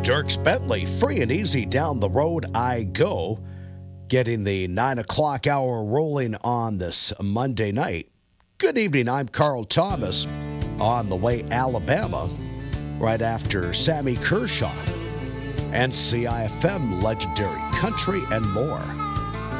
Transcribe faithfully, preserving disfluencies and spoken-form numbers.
Dirks Bentley, free and easy down the road I go. Getting the nine o'clock hour rolling on this Monday night. Good evening, I'm Carl Thomas. On the way, Alabama, right after Sammy Kershaw. N C I F M, legendary country, and more.